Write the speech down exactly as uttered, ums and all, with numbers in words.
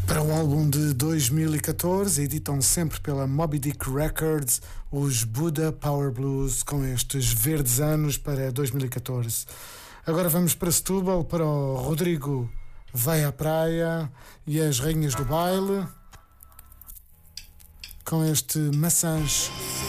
Para o álbum de dois mil e catorze, editam sempre pela Moby Dick Records os Buddha Power Blues com estes verdes anos para dois mil e catorze. Agora vamos para Setúbal, para o Rodrigo Vai à Praia e as Rainhas do Baile com este Maçãs.